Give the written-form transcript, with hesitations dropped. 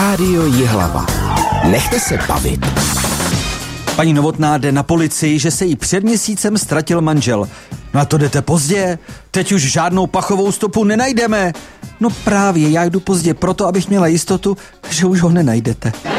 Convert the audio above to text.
Rádio Jihlava. Nechte se bavit. Paní Novotná jde na policii, že se jí před měsícem ztratil manžel. No a to jdete pozdě, teď už žádnou pachovou stopu nenajdeme. No právě, já jdu pozdě proto, abych měla jistotu, že už ho nenajdete.